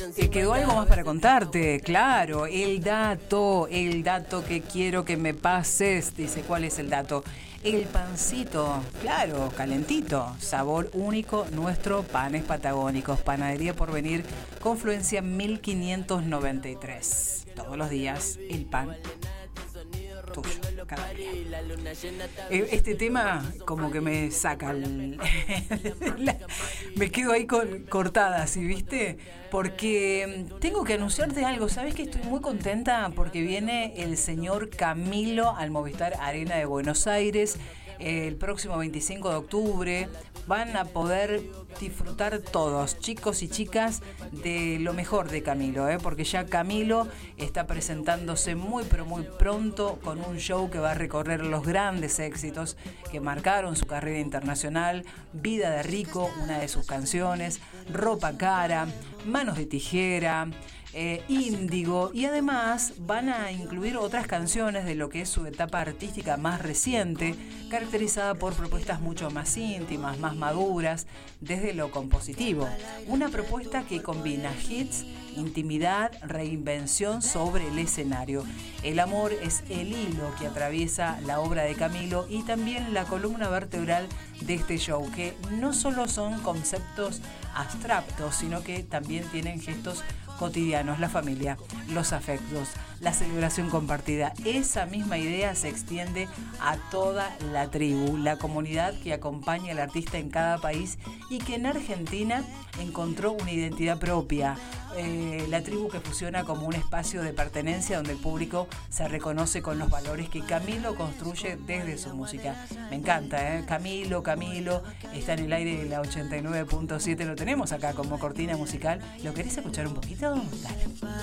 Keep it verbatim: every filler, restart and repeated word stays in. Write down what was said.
¿Te quedó algo más para contarte? Claro, el dato, el dato que quiero que me pases. Dice, ¿cuál es el dato? El pancito, claro, calentito, sabor único, nuestro Panes Patagónicos, Panadería Porvenir, Confluencia mil quinientos noventa y tres. Todos los días, el pan tuyo, cada día. Este tema como que me saca el, la, me quedo ahí con, cortada, ¿sí viste? Porque tengo que anunciarte algo. ¿Sabes que estoy muy contenta? Porque viene el señor Camilo al Movistar Arena de Buenos Aires el próximo veinticinco de octubre. Van a poder disfrutar todos, chicos y chicas, de lo mejor de Camilo, ¿eh? Porque ya Camilo está presentándose muy pero muy pronto con un show que va a recorrer los grandes éxitos que marcaron su carrera internacional: Vida de Rico, una de sus canciones, Ropa Cara, Manos de Tijera, Eh, Índigo, y además van a incluir otras canciones de lo que es su etapa artística más reciente, caracterizada por propuestas mucho más íntimas, más maduras, desde lo compositivo. Una propuesta que combina hits, intimidad, reinvención sobre el escenario. El amor es el hilo que atraviesa la obra de Camilo y también la columna vertebral de este show, que no solo son conceptos abstractos, sino que también tienen gestos cotidianos: la familia, los afectos, la celebración compartida. Esa misma idea se extiende a toda la tribu, la comunidad que acompaña al artista en cada país y que en Argentina encontró una identidad propia. Eh, la tribu que funciona como un espacio de pertenencia donde el público se reconoce con los valores que Camilo construye desde su música. Me encanta, ¿eh? Camilo, Camilo, está en el aire de la ochenta y nueve punto siete, lo tenemos acá como cortina musical. ¿Lo querés escuchar un poquito? Dale.